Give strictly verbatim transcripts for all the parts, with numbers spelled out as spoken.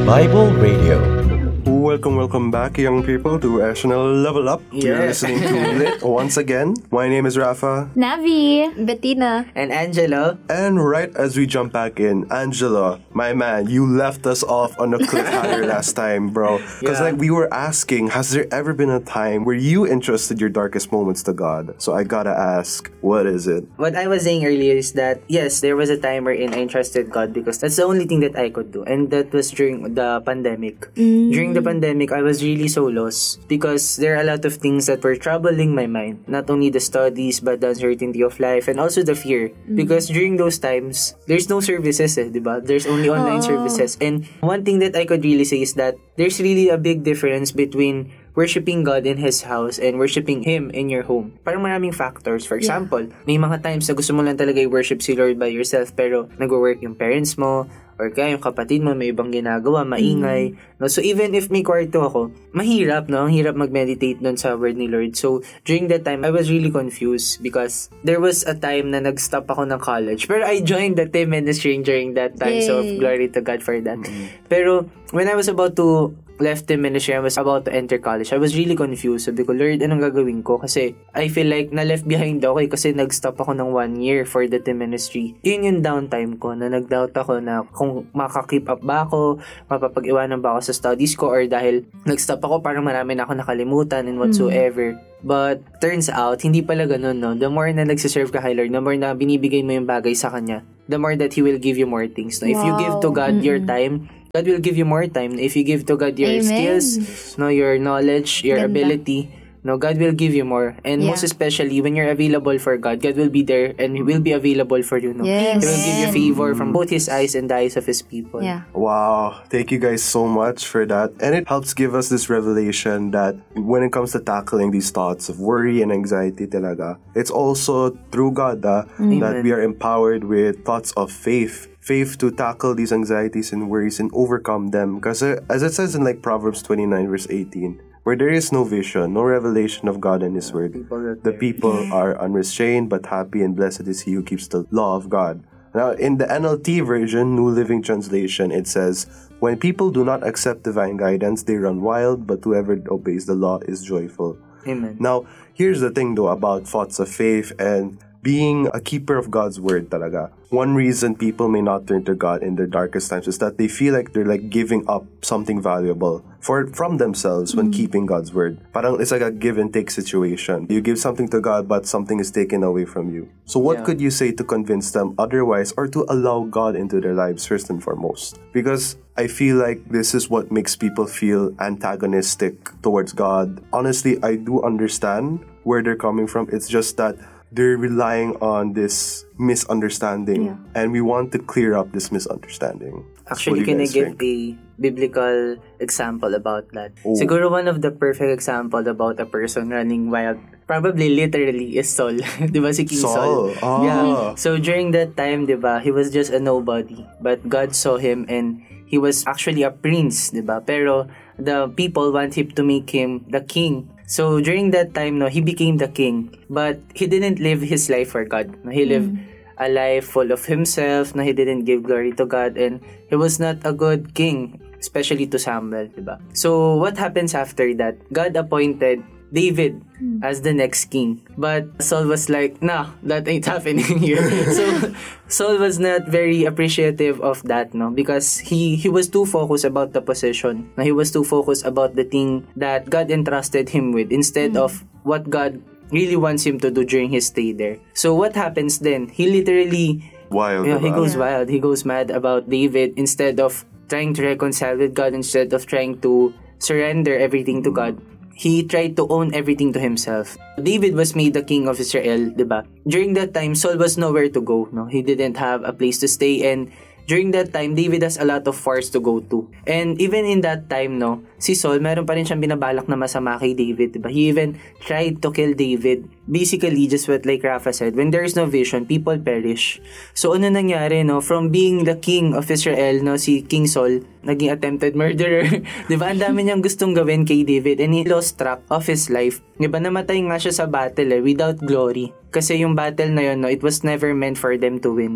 Bible Radio. Welcome, welcome back, young people, to National Level Up. You're Yeah. listening to Lit once again. My name is Rafa. Navi, Bettina, And Angelo. And right as we jump back in, Angela, my man, you left us off on a cliffhanger last time, bro. Because Yeah. like we were asking, has there ever been a time where you entrusted your darkest moments to God? So I gotta ask, what is it? What I was saying earlier is that, yes, there was a time wherein I entrusted God because that's the only thing that I could do. And that was during the pandemic. During the pandemic, I was really so lost because there are a lot of things that were troubling my mind. Not only the studies, but the uncertainty of life and also the fear. Because during those times, there's no services eh, diba? There's only online services. And one thing that I could really say is that there's really a big difference between worshiping God in His house and worshiping Him in your home. Parang maraming factors. For example, may mga times na gusto mo lang talaga i-worship si Lord by yourself pero nag-work yung parents mo or kaya yung kapatid mo may ibang ginagawa, maingay. No? So even if may kwarto ako, mahirap, no? Ang hirap mag-meditate nun sa word ni Lord. So during that time, I was really confused because there was a time na nag-stop ako ng college. Pero I joined the team ministry during that time. Yay. So glory to God for that. Pero when I was about to left the ministry, I was about to enter college. I was really confused. Sabi ko, Lord, anong gagawin ko? Kasi I feel like na-left behind ako eh, kasi nag-stop ako ng one year for the team ministry. Yun yung downtime ko, na nag-doubt ako na kung makaka-keep up ba ako, mapapag-iwanan ba ako sa studies ko, or dahil nag-stop ako, parang marami na ako nakalimutan and whatsoever. But turns out, hindi pala ganun, no? The more na nagsiserve ka kay Lord, the more na binibigay mo yung bagay sa Kanya, the more that He will give you more things. No? If you give to God your time, God will give you more time. If you give to God your Amen. skills, no, your knowledge, your Ganda. ability, no, God will give you more. And Yeah. most especially when you're available for God, God will be there and He will be available for you. No? Yes. He will give you favor from both His eyes and the eyes of His people. yeah. Wow, thank you guys so much for that. And it helps give us this revelation that when it comes to tackling these thoughts of worry and anxiety talaga, it's also through God ah, that we are empowered with thoughts of faith. Faith to tackle these anxieties and worries and overcome them. Because as it says in like Proverbs twenty-nine verse eighteen, where there is no vision, no revelation of God and His word, People that the perish. people are unrestrained, but happy and blessed is he who keeps the law of God. Now, in the N L T version, New Living Translation, it says, when people do not accept divine guidance, they run wild, but whoever obeys the law is joyful. Amen. Now, here's the thing though about thoughts of faith and being a keeper of God's word talaga. One reason people may not turn to God in their darkest times is that they feel like they're like giving up something valuable for from themselves when keeping God's word. Parang it's like a give and take situation. You give something to God but something is taken away from you. So what Yeah. could you say to convince them otherwise or to allow God into their lives first and foremost? Because I feel like this is what makes people feel antagonistic towards God. Honestly, I do understand where they're coming from. It's just that they're relying on this misunderstanding, Yeah. and we want to clear up this misunderstanding. Actually, What do you can I guys give think? a biblical example about that? Oh. Siguro one of the perfect example about a person running wild, probably literally, is Saul. Di ba si King Saul? Saul, ah. Yeah. So during that time, di ba, he was just a nobody. But God saw him and he was actually a prince, di ba? Pero the people want him to make him the king. So during that time, no, he became the king. But he didn't live his life for God. No, he lived a life full of himself. No, he didn't give glory to God, and he was not a good king, especially to Samuel, diba? So what happens after that? God appointed David as the next king. But Saul was like, nah, that ain't happening here. So Saul was not very appreciative of that, no? Because he, he was too focused about the position. No? He was too focused about the thing that God entrusted him with instead of what God really wants him to do during his stay there. So what happens then? He literally Wild. yeah, he diba? goes wild. He goes mad about David instead of trying to reconcile with God, instead of trying to surrender everything to God. He tried to own everything to himself. David was made the king of Israel, diba? During that time, Saul was nowhere to go. No, he didn't have a place to stay, and during that time, David has a lot of wars to go to. And even in that time, no, si Saul, meron pa rin siyang binabalak na masama kay David, diba? He even tried to kill David. Basically, just what like Rafa said, when there is no vision, people perish. So, ano nangyari, no? From being the king of Israel, no, si King Saul, naging attempted murderer. Diba? Ang dami niyang gustong gawin kay David, and he lost track of his life. Diba? Namatay nga siya sa battle, eh, without glory. Kasi yung battle na yun, no, it was never meant for them to win, no?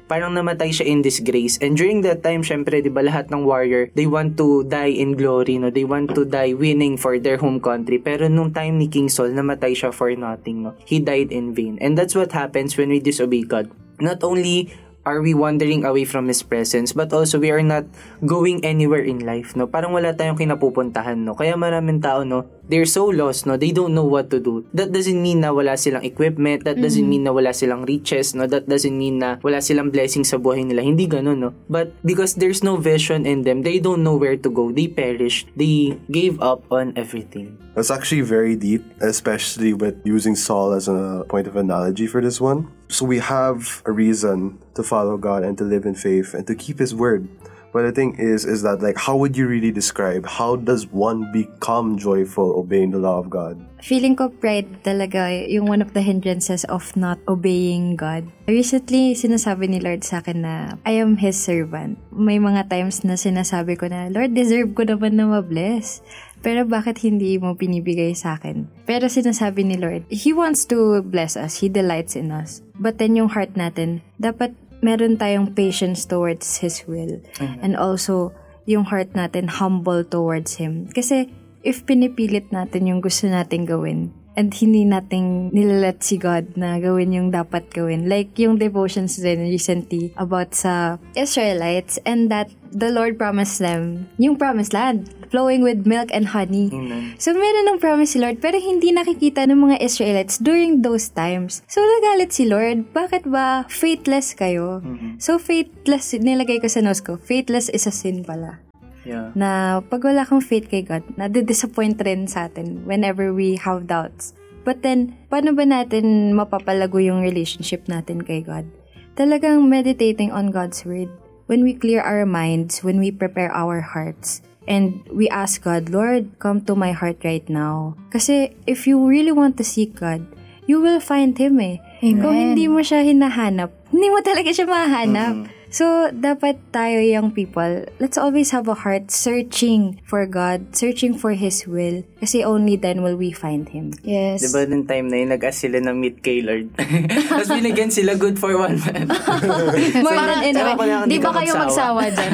parang namatay siya in disgrace. And during that time, syempre, di ba, lahat ng warrior, they want to die in glory, no? They want to die winning for their home country. Pero nung time ni King Saul, namatay siya for nothing, no? He died in vain. And that's what happens when we disobey God. Not only are we wandering away from His presence, but also we are not going anywhere in life, no? Parang wala tayong kinapupuntahan, no? Kaya maraming tao, no, they're so lost, no? They don't know what to do. That doesn't mean na wala silang equipment. That doesn't mm-hmm. mean na wala silang riches, no? That doesn't mean na wala silang blessings sa buhay nila. Hindi ganun, no? But because there's no vision in them, they don't know where to go. They perished. They gave up on everything. That's actually very deep, especially with using Saul as a point of analogy for this one. So we have a reason to follow God and to live in faith and to keep His word. But the thing is, is that like, how would you really describe, how does one become joyful obeying the law of God? Feeling ko pride talaga yung one of the hindrances of not obeying God. Recently, sinasabi ni Lord sa akin na I am His servant. May mga times na sinasabi ko na, Lord, deserve ko naman na ma-bless. Pero bakit hindi mo pinibigay sa akin? Pero sinasabi ni Lord, He wants to bless us. He delights in us. But then yung heart natin, dapat meron tayong patience towards His will. Mm-hmm. And also, yung heart natin humble towards Him. Kasi if pinipilit natin yung gusto natin gawin, and hindi natin nilalat si God na gawin yung dapat gawin. Like yung devotions din recently about sa Israelites, and that the Lord promised them yung promised land, flowing with milk and honey. Amen. So meron ng promise si Lord, pero hindi nakikita ng mga Israelites during those times. So nagalit si Lord, bakit ba faithless kayo? Mm-hmm. So faithless, nilagay ko sa notes ko, faithless is a sin pala. Yeah. Na pag wala kang faith kay God, nadi-disappoint rin sa atin whenever we have doubts. But then, paano ba natin mapapalago yung relationship natin kay God? Talagang meditating on God's Word. When we clear our minds, when we prepare our hearts, and we ask God, Lord, come to my heart right now. Kasi if you really want to seek God, you will find Him eh. Amen. Kung hindi mo siya hinahanap, hindi mo talaga siya mahanap. Mm-hmm. So, dapat tayo young people, let's always have a heart searching for God, searching for His will. Kasi only then will we find Him. Yes. Diba nung time na yun, nag-ask sila ng meet kay Lord. Tapos binigyan sila good for one man. More than enough. Di ba kayo magsawa dyan?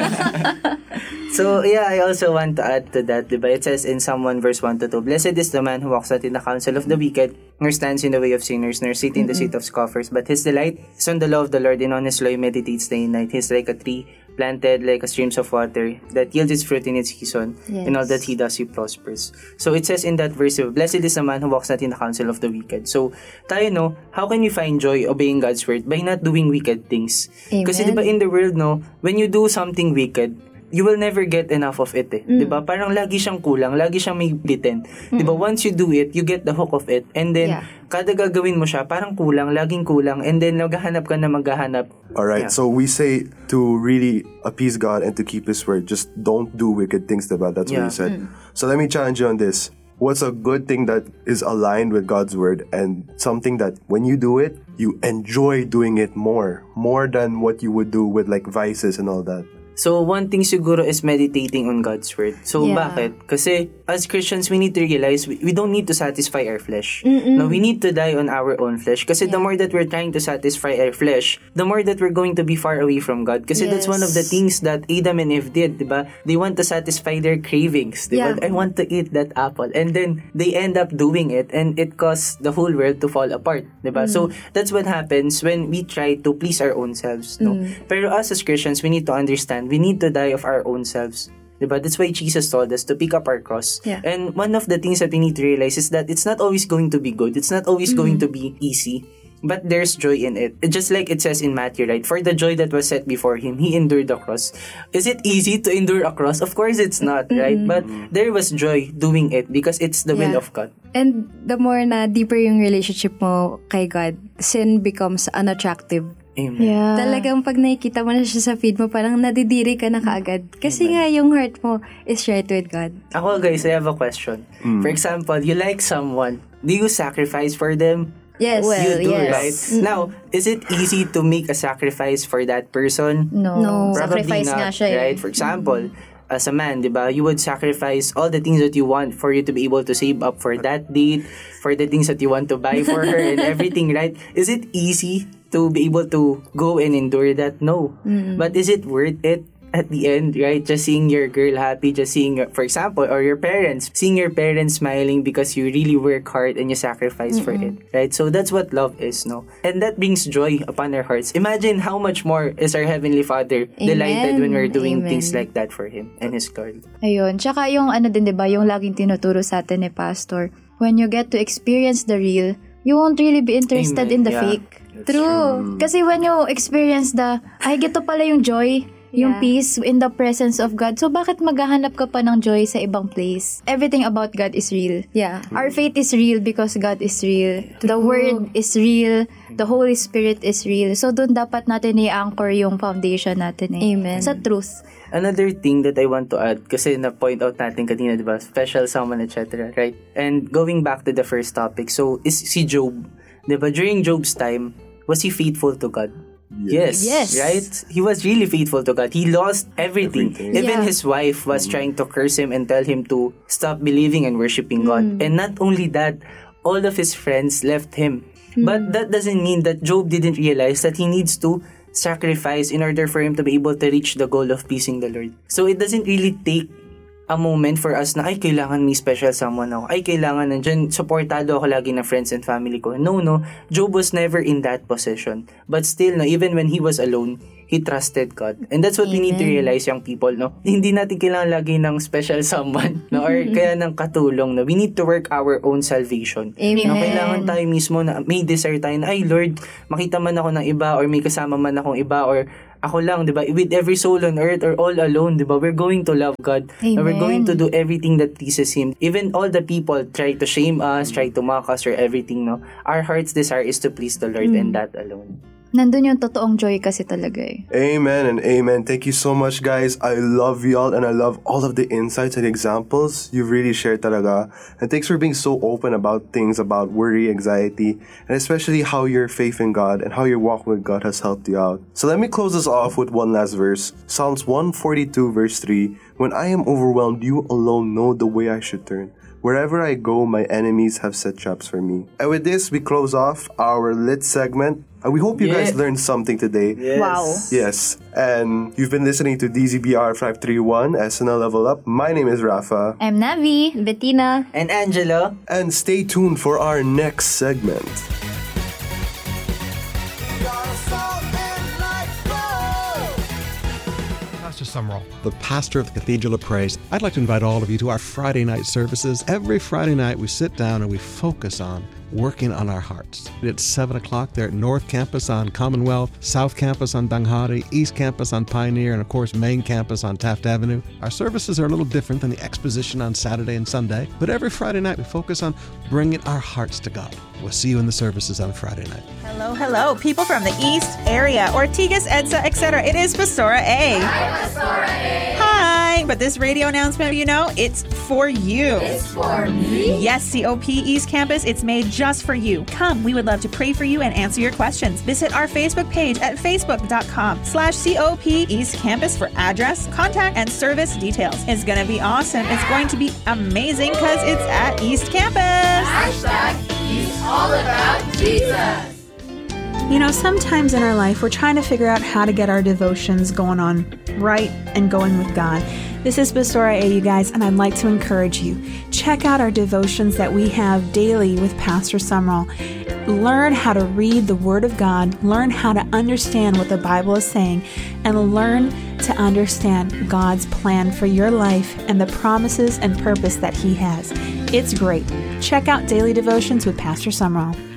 So, yeah, I also want to add to that, diba? It says in Psalm one verse one to two, Blessed is the man who walks not in the counsel of the wicked, nor stands in the way of sinners, nor sit in the seat of scoffers, but his delight is on the law of the Lord, and on his law he meditates day and night. He is like a tree planted like a streams of water that yields its fruit in its season, Yes. and all that he does, he prospers. So, it says in that verse, Blessed is the man who walks not in the counsel of the wicked. So, tayo, no, how can we find joy obeying God's word? By not doing wicked things. Amen. Kasi diba in the world, no, when you do something wicked, you will never get enough of it eh. Mm. 'Di ba? Parang lagi siyang kulang, lagi siyang may bitin. Mm. 'Di ba? Once you do it, you get the hook of it. And then Yeah. kada gagawin mo siya, parang kulang, laging kulang. And then naghahanap ka na maghahanap. All right, Yeah. so we say to really appease God and to keep His word, just don't do wicked things, diba? That's what Yeah. you said. So let me challenge you on this. What's a good thing that is aligned with God's word, and something that when you do it, you enjoy doing it more, more than what you would do with like vices and all that? So, one thing siguro is meditating on God's word. So, Yeah. bakit? Kasi, as Christians, we need to realize we, we don't need to satisfy our flesh. No, we need to die on our own flesh. Kasi the more that we're trying to satisfy our flesh, the more that we're going to be far away from God. Kasi that's one of the Yes. things that Adam and Eve did, diba? They want to satisfy their cravings, diba? Yeah. I want to eat that apple. And then, they end up doing it, and it caused the whole world to fall apart, diba? So, that's what happens when we try to please our own selves, no? Pero us as Christians, we need to understand, we need to die of our own selves. Diba? That's why Jesus told us to pick up our cross. Yeah. And one of the things that we need to realize is that it's not always going to be good. It's not always going to be easy. But there's joy in it. Just like it says in Matthew, right? For the joy that was set before him, he endured the cross. Is it easy to endure a cross? Of course it's not, right? But there was joy doing it because it's the will Yeah. of God. And the more na deeper yung relationship mo kay God, sin becomes unattractive. Amen. Yeah. Talagang pag nakikita mo na siya sa feed mo, parang nadidiri ka na kaagad. Kasi nga yung heart mo is right with God. Ako guys, I have a question. For example, you like someone. Do you sacrifice for them? Yes. Well, You do, yes. right? Now, is it easy to make a sacrifice for that person? No. No. Probably Sacrifice not, nga siya eh. right? For example, as a man, di ba, you would sacrifice all the things that you want for you to be able to save up for that date, for the things that you want to buy for her and everything, right? Is it easy to be able to go and endure that? No. Mm. But is it worth it? At the end, right? Just seeing your girl happy, just seeing, your, for example, or your parents, seeing your parents smiling because you really work hard and you sacrifice Mm-mm. for it, right? So that's what love is, no? And that brings joy upon our hearts. Imagine how much more is our Heavenly Father Amen. Delighted when we're doing Amen. Things like that for Him and His glory. Ayun. Tsaka yung ano din, diba, yung laging tinuturo sa atin ni Pastor, when you get to experience the real, you won't really be interested Amen. In the yeah, fake. True. True. Kasi when you experience the, ay, gito pala yung joy, yung yeah. peace in the presence of God. So, bakit maghahanap ka pa ng joy sa ibang place? Everything about God is real. Yeah. Our faith is real because God is real. The Word is real. The Holy Spirit is real. So, doon dapat natin i-anchor yung foundation natin eh. Amen. Sa truth. Another thing that I want to add, kasi na-point out natin kanina, diba? Special someone, et cetera. Right? And going back to the first topic, so, is si Job, diba? During Job's time, was he faithful to God? Yes. Yes. Right? He was really faithful to God. He lost everything. Everything. Even Yeah. his wife was trying to curse him and tell him to stop believing and worshiping God. And not only that, all of his friends left him. But that doesn't mean that Job didn't realize that he needs to sacrifice in order for him to be able to reach the goal of pleasing the Lord. So it doesn't really take a moment for us na, ay, kailangan may special someone ako. Ay, kailangan nandyan, supportado ako lagi ng friends and family ko. No, no. Job was never in that position. But still, no, even when he was alone, he trusted God. And that's what Amen. We need to realize, young people, no? Hindi natin kailangan lagi ng special someone, no? Or kaya ng katulong, no? We need to work our own salvation. Amen. No? Kailangan tayo mismo na may desire tayo na, ay, Lord, makita man ako ng iba or may kasama man akong iba or ako lang, di ba? With every soul on earth or all alone, di ba? We're going to love God. Amen. We're going to do everything that pleases Him. Even all the people try to shame us, try to mock us or everything, no? Our heart's desire is to please the Lord mm. and that alone. Nandun yung totoong joy kasi talaga eh. Amen and amen. Thank you so much, guys. I love y'all and I love all of the insights and examples you've really shared talaga. And thanks for being so open about things about worry, anxiety, and especially how your faith in God and how your walk with God has helped you out. So let me close this off with one last verse. Psalms one forty-two verse three. When I am overwhelmed, you alone know the way I should turn. Wherever I go, my enemies have set traps for me. And with this, we close off our lit segment. And we hope you Yeah. guys learned something today. Yes. Wow. Yes. And you've been listening to D Z B R five three one, S N L Level Up. My name is Rafa. I'm Navi. Bettina. And Angela, And stay tuned for our next segment. Pastor Summerall, the pastor of the Cathedral of Praise. I'd like to invite all of you to our Friday night services. Every Friday night we sit down and we focus on working on our hearts. It's seven o'clock there at North Campus on Commonwealth, South Campus on Danghari, East Campus on Pioneer, and of course Main Campus on Taft Avenue. Our services are a little different than the exposition on Saturday and Sunday, but every Friday night we focus on bringing our hearts to God. We'll see you in the services on Friday night. Hello, hello, people from the East area, Ortigas, EDSA, et cetera. It is Pastora A. Hi, Pastora A. Hi, but this radio announcement, you know, it's for you. It's for me. Yes, C O P East Campus, it's made just for you. Come, we would love to pray for you and answer your questions. Visit our Facebook page at facebook.com slash COP East Campus for address, contact, and service details. It's going to be awesome. It's going to be amazing because it's at East Campus. Hashtag He's all about Jesus. You know, sometimes in our life, we're trying to figure out how to get our devotions going on right and going with God. This is Pastora A, you guys, and I'd like to encourage you. Check out our devotions that we have daily with Pastor Summerall. Learn how to read the Word of God, learn how to understand what the Bible is saying, and learn to understand God's plan for your life and the promises and purpose that He has. It's great. Check out Daily Devotions with Pastor Summerall.